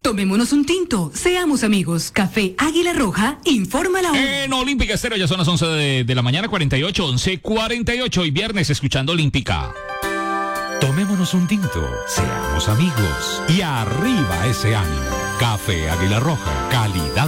Tomémonos un tinto, seamos amigos. Café Águila Roja, informa la hora. En Olímpica Estéreo ya son las 11 de la mañana, 48, 11:48 y viernes escuchando Olímpica. Tomémonos un tinto, seamos amigos y arriba ese ánimo. Café Águila Roja, calidad.